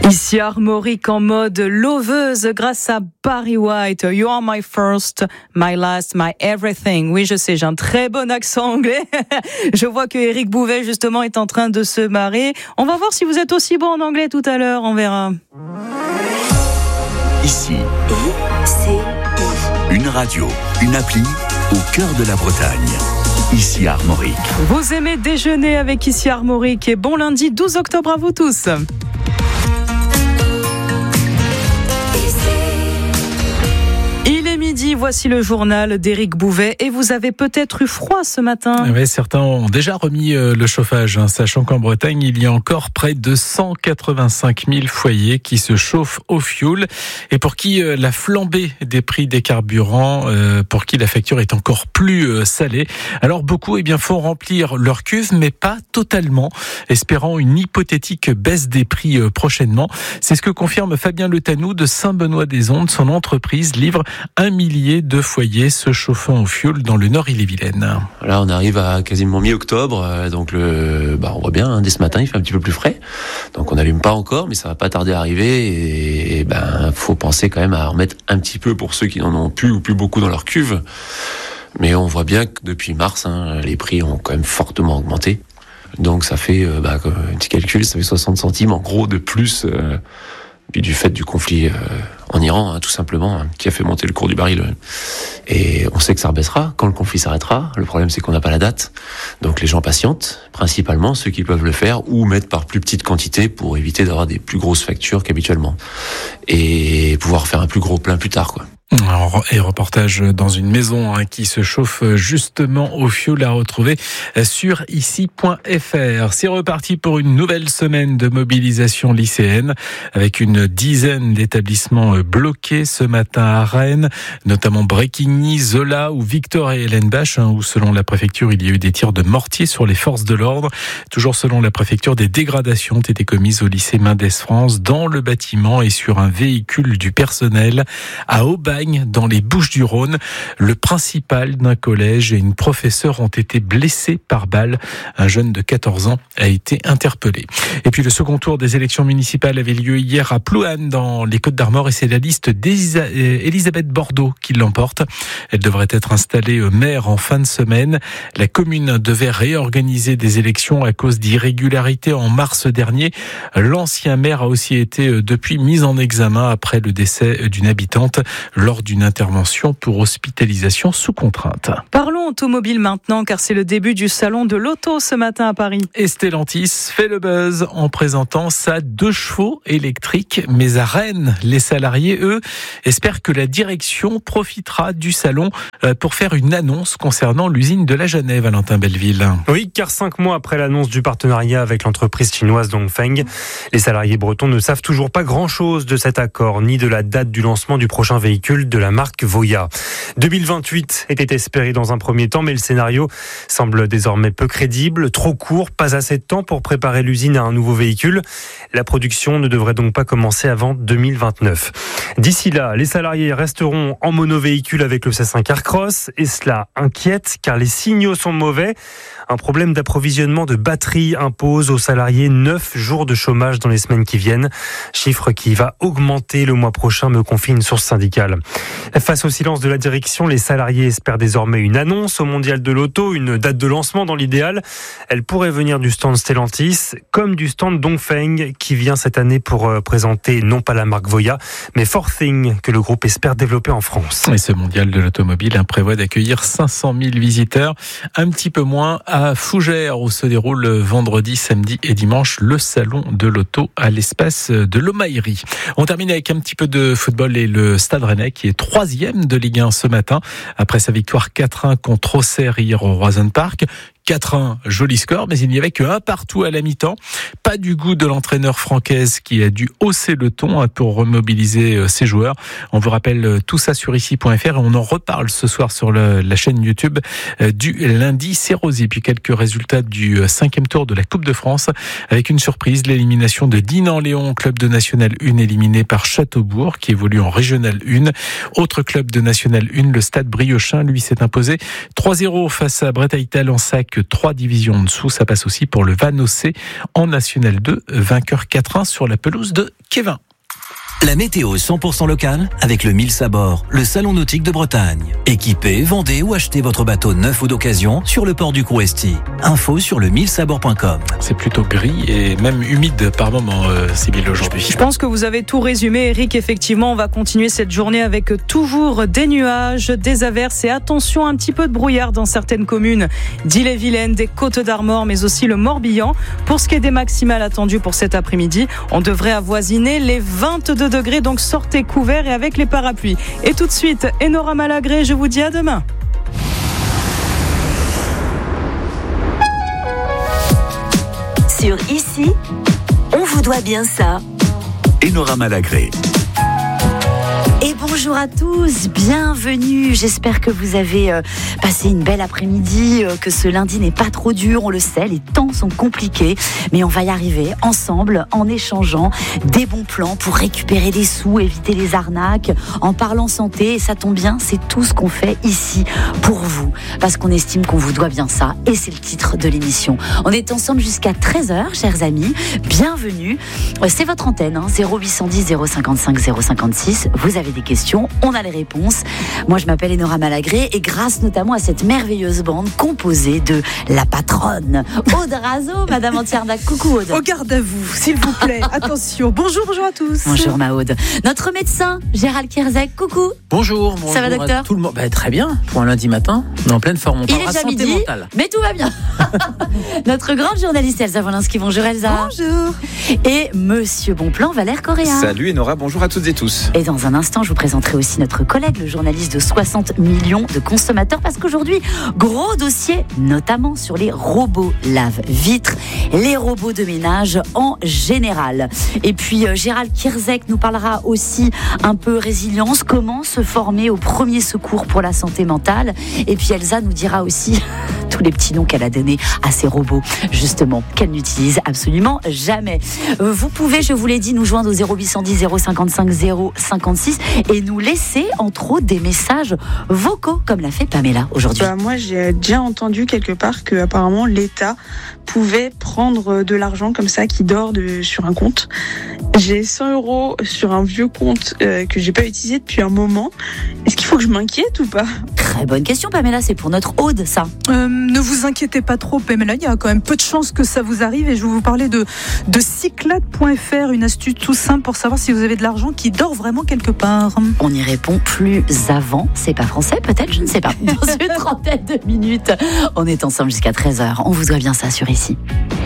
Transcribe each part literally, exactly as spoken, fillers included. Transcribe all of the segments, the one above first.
Ici Armorique en mode loveuse grâce à Barry White. You are my first, my last, my everything. Oui, je sais, j'ai un très bon accent anglais. Je vois que Eric Bouvet, justement, est en train de se marrer. On va voir si vous êtes aussi bon en anglais tout à l'heure, on verra. Ici, une radio, une appli au cœur de la Bretagne. Ici Armorique. Vous aimez déjeuner avec Ici Armorique et bon lundi douze octobre à vous tous. Midi, voici le journal d'Éric Bouvet et vous avez peut-être eu froid ce matin. Oui, certains ont déjà remis le chauffage, hein, sachant qu'en Bretagne, il y a encore près de cent quatre-vingt-cinq mille foyers qui se chauffent au fioul et pour qui la flambée des prix des carburants, euh, pour qui la facture est encore plus euh, salée. Alors beaucoup eh bien, font remplir leur cuve, mais pas totalement, espérant une hypothétique baisse des prix euh, prochainement. C'est ce que confirme Fabien Le Tanou de Saint-Benoît-des-Ondes. Son entreprise livre un millier de foyers se chauffant au fioul dans le Nord-Ille-et-Vilaine. Là, on arrive à quasiment mi-octobre, donc le, bah, on voit bien, hein, dès ce matin, il fait un petit peu plus frais. Donc on n'allume pas encore, mais ça va pas tarder à arriver. Et, et ben, faut penser quand même à en remettre un petit peu pour ceux qui n'en ont plus ou plus beaucoup dans leur cuve. Mais on voit bien que depuis mars, hein, les prix ont quand même fortement augmenté. Donc ça fait, euh, bah, un petit calcul, ça fait soixante centimes en gros de plus. Euh, Puis du fait du conflit euh, en Iran, hein, tout simplement, hein, qui a fait monter le cours du baril. Et on sait que ça rebaissera quand le conflit s'arrêtera. Le problème, c'est qu'on n'a pas la date. Donc les gens patientent, principalement ceux qui peuvent le faire, ou mettent par plus petite quantité pour éviter d'avoir des plus grosses factures qu'habituellement. Et pouvoir faire un plus gros plein plus tard, quoi. Alors, et reportage dans une maison hein, qui se chauffe justement au fioul à retrouver sur ici point f r. C'est reparti pour une nouvelle semaine de mobilisation lycéenne avec une dizaine d'établissements bloqués ce matin à Rennes, notamment Bréquigny, Zola ou Victor et Hélène Bache, hein, où selon la préfecture il y a eu des tirs de mortier sur les forces de l'ordre. Toujours selon la préfecture, des dégradations ont été commises au lycée Mendès France dans le bâtiment et sur un véhicule du personnel à Aubagne dans les Bouches-du-Rhône. Le principal d'un collège et une professeure ont été blessés par balle. Un jeune de quatorze ans a été interpellé. Et puis le second tour des élections municipales avait lieu hier à Plouanne dans les Côtes-d'Armor et c'est la liste d'Elisabeth Bordeaux qui l'emporte. Elle devrait être installée maire en fin de semaine. La commune devait réorganiser des élections à cause d'irrégularités en mars dernier. L'ancien maire a aussi été depuis mis en examen après le décès d'une habitante lors d'une intervention pour hospitalisation sous contrainte. Parlons automobile maintenant, car c'est le début du salon de l'auto ce matin à Paris. Et Stellantis fait le buzz en présentant sa deux chevaux électrique. Mais à Rennes, les salariés, eux, espèrent que la direction profitera du salon pour faire une annonce concernant l'usine de la Genève, Valentin Belleville. Oui, car cinq mois après l'annonce du partenariat avec l'entreprise chinoise Dongfeng, les salariés bretons ne savent toujours pas grand-chose de cet accord, ni de la date du lancement du prochain véhicule de la marque Voya. deux mille vingt-huit était espéré dans un premier temps, mais le scénario semble désormais peu crédible, trop court, pas assez de temps pour préparer l'usine à un nouveau véhicule. La production ne devrait donc pas commencer avant deux mille vingt-neuf. D'ici là, les salariés resteront en monovéhicule avec le C cinq Aircross et cela inquiète car les signaux sont mauvais. Un problème d'approvisionnement de batterie impose aux salariés neuf jours de chômage dans les semaines qui viennent. Chiffre qui va augmenter le mois prochain, me confie une source syndicale. Face au silence de la direction, les salariés espèrent désormais une annonce au Mondial de l'Auto, une date de lancement dans l'idéal. Elle pourrait venir du stand Stellantis, comme du stand Dongfeng, qui vient cette année pour présenter non pas la marque Voya, mais Forthing, que le groupe espère développer en France. Et ce Mondial de l'automobile hein, prévoit d'accueillir cinq cent mille visiteurs, un petit peu moins à Fougères, où se déroule vendredi, samedi et dimanche le salon de l'auto à l'espace de l'Aumaillerie. On termine avec un petit peu de football et le Stade Rennais qui est troisième de Ligue un ce matin après sa victoire quatre un contre Auxerre hier au Roison Park. quatre un, joli score, mais il n'y avait que un partout à la mi-temps. Pas du goût de l'entraîneur francaise qui a dû hausser le ton pour remobiliser ses joueurs. On vous rappelle tout ça sur ici point f r et on en reparle ce soir sur le, la chaîne YouTube du lundi. C'est Rosy. Puis quelques résultats du cinquième tour de la Coupe de France avec une surprise, l'élimination de Dinan-Léon, club de National un éliminé par Châteaubourg qui évolue en Régional un. Autre club de National un, le Stade Briochin, lui s'est imposé trois zéro face à Bretagne-Talensac que trois divisions en dessous. Ça passe aussi pour le Vanosset en National deux, vainqueur quatre un sur la pelouse de Kévin. La météo cent pour cent locale avec le Mille Sabord, le salon nautique de Bretagne. Équipez, vendez ou achetez votre bateau neuf ou d'occasion sur le port du Crouesty. Info sur le mille sabord point com. C'est plutôt gris et même humide par moment, euh, Sybille, aujourd'hui. Je pense que vous avez tout résumé, Eric. Effectivement, on va continuer cette journée avec toujours des nuages, des averses et attention, un petit peu de brouillard dans certaines communes d'Ille-et-Vilaine, des Côtes d'Armor, mais aussi le Morbihan. Pour ce qui est des maximales attendues pour cet après-midi, on devrait avoisiner les vingt-deux degrés, donc sortez couverts et avec les parapluies. Et tout de suite, Enora Malagré, je vous dis à demain. Sur Ici, on vous doit bien ça. Enora Malagré. Et bonjour à tous, bienvenue. J'espère que vous avez euh, passé une belle après-midi, euh, que ce lundi n'est pas trop dur. On le sait, les temps sont compliqués, mais on va y arriver ensemble en échangeant des bons plans pour récupérer des sous, éviter les arnaques, en parlant santé. Et ça tombe bien, c'est tout ce qu'on fait ici pour vous, parce qu'on estime qu'on vous doit bien ça. Et c'est le titre de l'émission. On est ensemble jusqu'à treize heures, chers amis. Bienvenue. C'est votre antenne, hein, zéro huit cent dix zéro cinquante-cinq zéro cinquante-six. Vous avez des questions, on a les réponses. Moi, je m'appelle Enora Malagré et grâce notamment à cette merveilleuse bande composée de la patronne Aude Razo, Madame Antiarnac. Coucou Aude. Au garde à vous, s'il vous plaît. Attention. Bonjour, bonjour à tous. Bonjour ma Aude. Notre médecin Gérald Kierzek. Coucou. Bonjour. bonjour Ça va docteur? Tout le monde. Bah, très bien. Pour un lundi matin, on est en pleine forme. On Il est parlera déjà santé midi, mentale. mais tout va bien. Notre grande journaliste Elsa Wolinski. Bonjour Elsa. Bonjour. Et Monsieur Bonplan Valère Correa. Salut Enora, bonjour à toutes et tous. Et dans un instant, je vous présenterai aussi notre collègue, le journaliste de soixante millions de consommateurs, parce qu'aujourd'hui, gros dossier, notamment sur les robots lave-vitres, les robots de ménage en général. Et puis, euh, Gérald Kierzek nous parlera aussi un peu résilience, comment se former au premier secours pour la santé mentale. Et puis, Elsa nous dira aussi tous les petits noms qu'elle a donnés à ces robots, justement, qu'elle n'utilise absolument jamais. Euh, vous pouvez, je vous l'ai dit, nous joindre au zéro huit cent dix zéro cinquante-cinq zéro cinquante-six et nous laisser, entre autres, des messages vocaux, comme l'a fait Pamela aujourd'hui. Bah, moi, j'ai déjà entendu quelque part que apparemment l'État pouvait prendre de l'argent comme ça qui dort de, sur un compte. J'ai cent euros sur un vieux compte euh, que j'ai pas utilisé depuis un moment. Est-ce qu'il faut que je m'inquiète ou pas? Très bonne question, Pamela, c'est pour notre Aude, ça. Euh, ne vous inquiétez pas trop, Pamela, il y a quand même peu de chances que ça vous arrive et je vais vous parler de, de cyclade point f r, une astuce tout simple pour savoir si vous avez de l'argent qui dort vraiment quelque part. On y répond plus avant, c'est pas français peut-être, je ne sais pas. Dans une trentaine de minutes, on est ensemble jusqu'à treize heures, on vous doit bien ça sur Ici.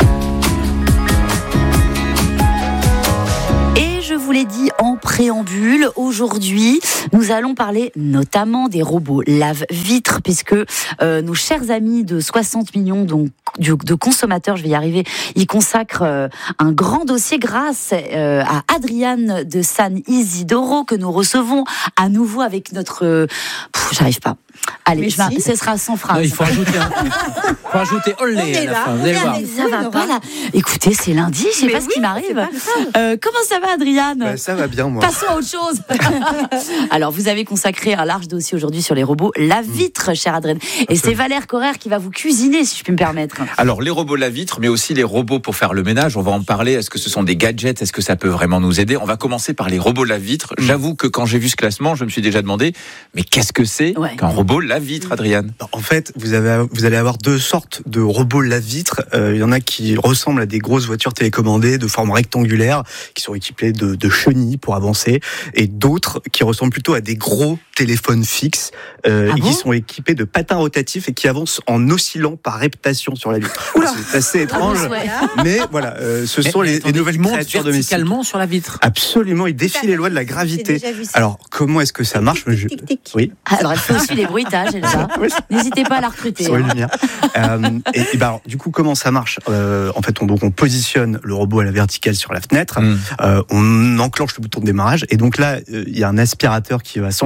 Je vous l'ai dit en préambule, aujourd'hui, nous allons parler notamment des robots lave-vitres, puisque euh, nos chers amis de soixante millions donc, de consommateurs, je vais y arriver, ils consacrent euh, un grand dossier grâce euh, à Adriane de San Isidoro, que nous recevons à nouveau avec notre... Euh, pff, j'arrive pas. Allez, je si. Ce sera sans phrase. Non, il faut ajouter un... faut ajouter olé à la fin. Vous allez voir. Ça va pas là. Écoutez, c'est lundi, je sais Mais pas oui, ce qui m'arrive. Euh, comment ça va, Adriane? Bah, ça va bien, moi. Passons à autre chose. Alors, vous avez consacré un large dossier aujourd'hui sur les robots lave-vitres, chère Adrienne. Et c'est Valère Correa qui va vous cuisiner, si je puis me permettre. Alors, les robots lave-vitres, mais aussi les robots pour faire le ménage, on va en parler. Est-ce que ce sont des gadgets? Est-ce que ça peut vraiment nous aider? On va commencer par les robots lave-vitres. J'avoue que quand j'ai vu ce classement, je me suis déjà demandé, mais qu'est-ce que c'est ouais. qu'un robot lave-vitre, Adrienne? En fait, vous, avez, vous allez avoir deux sortes de robots lave-vitres. Euh, il y en a qui ressemblent à des grosses voitures télécommandées de forme rectangulaire, qui sont équipées de, de chenilles pour avancer, et d'autres qui ressemblent plutôt à des gros téléphones fixes, euh, ah et bon qui sont équipés de patins rotatifs et qui avancent en oscillant par reptation sur la vitre. C'est assez étrange, ah bon, ouais. mais voilà, euh, ce mais, sont mais les, les nouvelles créatures domestiques. Verticalement sur la vitre. Absolument, ils défient les lois de la gravité. Alors, comment est-ce que ça marche? Tic, tic, tic, tic. Oui. Alors, elle fait aussi les bruitages, Elsa. N'hésitez pas à la recruter. Sur les lumières. euh, et, et ben, du coup, comment ça marche? euh, En fait, on, donc, on positionne le robot à la verticale sur la fenêtre, mm. euh, on enclenche le bouton de démarrage, et donc là, il euh, y a un aspirateur qui va s'enclencher,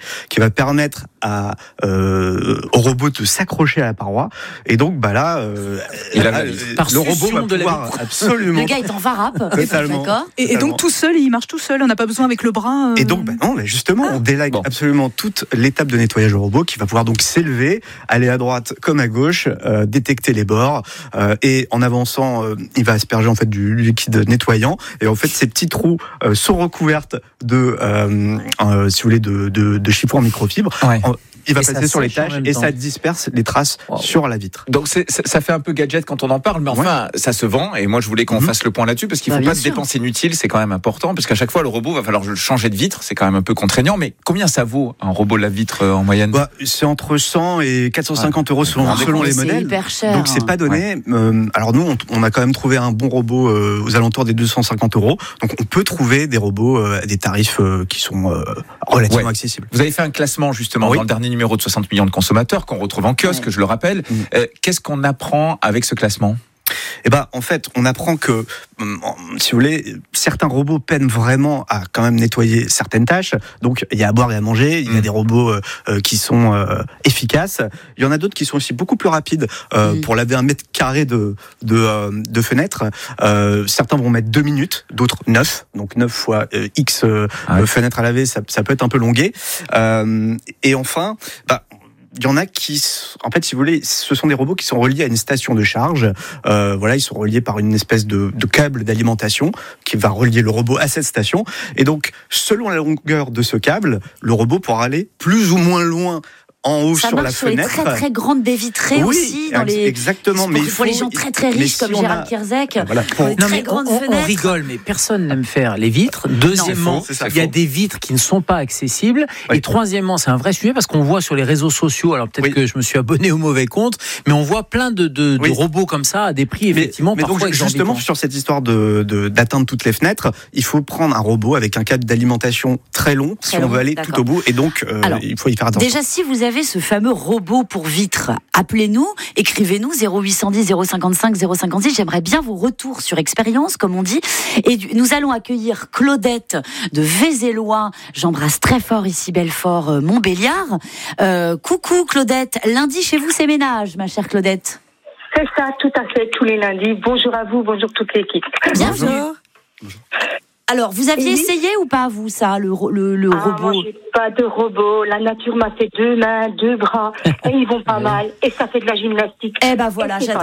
qui va permettre à, euh, au robot de s'accrocher à la paroi. Et donc, bah là, euh, et là, là le robot va pouvoir absolument. Le gars est en varap. Totalement. D'accord. Et, et donc tout seul, il marche tout seul. On n'a pas besoin avec le bras. Euh... Et donc, bah non, mais justement, ah. on délègue bon. absolument toute l'étape de nettoyage au robot, qui va pouvoir donc s'élever, aller à droite comme à gauche, euh, détecter les bords, euh, et en avançant, euh, il va asperger en fait du liquide nettoyant. Et en fait, ces petits trous euh, sont recouvertes de, euh, euh, si vous voulez, de, de, de chiffons en microfibre. Ouais. En, il va et passer sur les tâches et temps. ça disperse les traces wow. sur la vitre. Donc c'est, ça fait un peu gadget quand on en parle, mais enfin ouais. ça se vend. Et moi je voulais qu'on mmh. fasse le point là-dessus parce qu'il ne bah, faut pas de dépenses inutiles, c'est quand même important parce qu'à chaque fois le robot va falloir changer de vitre, c'est quand même un peu contraignant. Mais combien ça vaut un robot lave-vitre en moyenne? Bah, c'est entre cent et quatre cent cinquante ouais. euros selon, selon les modèles. C'est hyper cher. Donc c'est pas donné. Ouais. Euh, alors nous on, on a quand même trouvé un bon robot euh, aux alentours des deux cent cinquante euros. Donc on peut trouver des robots euh, à des tarifs euh, qui sont euh, relativement ouais. accessibles. Vous avez fait un classement justement oui. dans le dernier numéro de soixante millions de consommateurs qu'on retrouve en kiosque, ouais. je le rappelle. Mmh. Euh, qu'est-ce qu'on apprend avec ce classement ? Eh ben, en fait, on apprend que, si vous voulez, certains robots peinent vraiment à quand même nettoyer certaines tâches. Donc, il y a à boire et à manger. Il y a des robots euh, qui sont euh, efficaces. Il y en a d'autres qui sont aussi beaucoup plus rapides euh, mmh. pour laver un mètre carré de de, euh, de fenêtre. Euh, certains vont mettre deux minutes, d'autres neuf. Donc neuf fois euh, x euh, ah ouais. fenêtres à laver, ça, ça peut être un peu longué. Euh, et enfin, bah il y en a qui, en fait, si vous voulez, ce sont des robots qui sont reliés à une station de charge. Euh, voilà, ils sont reliés par une espèce de, de câble d'alimentation qui va relier le robot à cette station. Et donc, selon la longueur de ce câble, le robot pourra aller plus ou moins loin en haut ça sur la sur fenêtre. Ça marche sur les très très grandes baies vitrées oui, aussi. Dans les... exactement. Pour, mais pour faut... les gens très très riches si comme Gérald a... Kierzek, voilà. Pour... Non, très grandes on, fenêtres. On rigole, mais personne n'aime faire les vitres. Deuxièmement, il y a des vitres qui ne sont pas accessibles. Oui. Et troisièmement, c'est un vrai sujet parce qu'on voit sur les réseaux sociaux, alors peut-être oui. que je me suis abonné au mauvais compte, mais on voit plein de, de, oui. de robots comme ça à des prix effectivement mais, mais parfois donc, justement, sur cette histoire de, de, d'atteindre toutes les fenêtres, il faut prendre un robot avec un câble d'alimentation très long très si long, on veut aller d'accord. tout au bout. Et donc, euh, alors, il faut y faire attention. Déjà, si vous avez ce fameux robot pour vitres, appelez-nous, écrivez-nous zéro huit cent dix zéro cinquante-cinq zéro cinquante-six. J'aimerais bien vos retours sur expérience, comme on dit. Et nous allons accueillir Claudette de Vézélois. J'embrasse très fort ici Belfort, euh, Montbéliard. Euh, coucou Claudette. Lundi chez vous, c'est ménage, ma chère Claudette. C'est ça, tout à fait, tous les lundis. Bonjour à vous, bonjour toute l'équipe. Bienvenue. Bonjour. Bonjour. Alors, vous aviez oui. essayé ou pas, vous, ça, le, le, le ah, robot? Moi, j'ai pas de robot. La nature m'a fait deux mains, deux bras, et ils vont pas mal. Et ça fait de la gymnastique. Eh ben voilà, j'adore.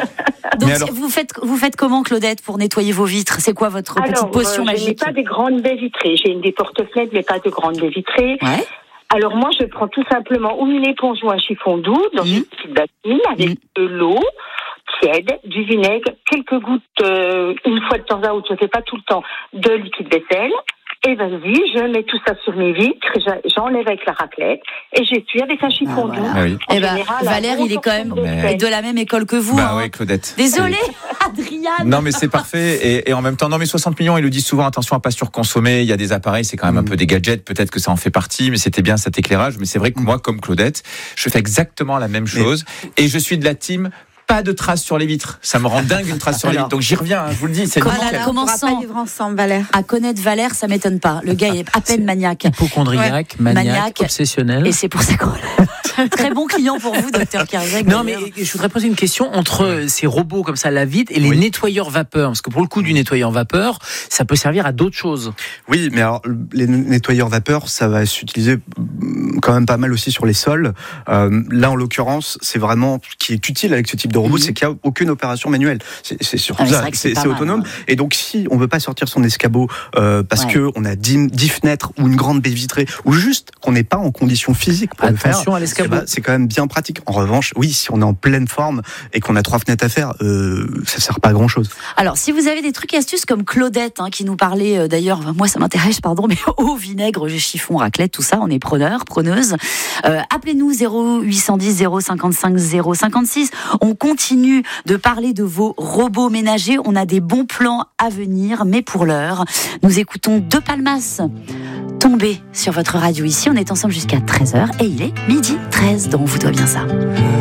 Donc, alors... vous faites, vous faites comment, Claudette, pour nettoyer vos vitres? C'est quoi votre alors, petite potion euh, magique? Je n'ai pas des grandes baies vitrées. J'ai des porte-fenêtres, mais pas de grandes baies vitrées. Ouais. Alors, moi, je prends tout simplement ou une éponge ou un chiffon doux dans mmh. une petite bassine avec mmh. de l'eau tiède, du vinaigre, quelques gouttes, euh, une fois de temps à autre, je ne fais pas tout le temps, de liquide vaisselle. Et vas-y, je mets tout ça sur mes vitres, j'enlève avec la raclette et j'essuie avec un chiffon ah, doux. Voilà. Ah oui. Eh ben, Valère, il est quand même mais... de la même école que vous. Bah hein. oui, Claudette. Désolée, Adriane. Non, mais c'est parfait. Et, et en même temps, non, mais soixante millions, ils le disent souvent, attention à pas surconsommer. Il y a des appareils, c'est quand même mmh. un peu des gadgets. Peut-être que ça en fait partie, mais c'était bien cet éclairage. Mais c'est vrai que moi, comme Claudette, je fais exactement la même chose. Mais... Et je suis de la team. Pas de traces sur les vitres. Ça me rend dingue une trace sur les vitres. Donc j'y reviens, hein, je vous le dis. C'est voilà, commençons pas vivre ensemble, Valère. À connaître Valère, ça m'étonne pas. Le gars est à peine maniaque. Hypochondriaque, ouais. maniaque, maniaque, obsessionnel. Et c'est pour ça qu'on très bon client pour vous, docteur Kierzek. Non, mais je voudrais poser une question entre ces robots comme ça, la vitre, et les oui. nettoyeurs vapeur. Parce que pour le coup du nettoyeur vapeur, ça peut servir à d'autres choses. Oui, mais alors les nettoyeurs vapeur, ça va s'utiliser quand même pas mal aussi sur les sols. Euh, là, en l'occurrence, c'est vraiment ce qui est utile avec ce type de robot, mmh. c'est qu'il n'y a aucune opération manuelle. C'est, c'est surtout ah, ça, c'est, c'est, c'est autonome. Mal, hein. Et donc, si on ne veut pas sortir son escabeau euh, parce ouais. qu'on a dix, dix fenêtres ou une grande baie vitrée, ou juste qu'on n'est pas en condition physique pour Attention le faire, à l'escabeau. Bah, c'est quand même bien pratique. En revanche, oui, si on est en pleine forme et qu'on a trois fenêtres à faire, euh, ça ne sert pas à grand-chose. Alors, si vous avez des trucs et astuces comme Claudette, hein, qui nous parlait, euh, d'ailleurs, moi ça m'intéresse, pardon, mais au vinaigre, chiffon, raclette, tout ça, on est preneur, preneuse. Euh, appelez-nous zéro huit cent dix zéro cinquante-cinq zéro cinquante-six. On continue de parler de vos robots ménagers. On a des bons plans à venir, mais pour l'heure, nous écoutons De Palmas tomber sur votre radio ici. On est ensemble jusqu'à treize heures et il est midi treize, donc on vous doit bien ça.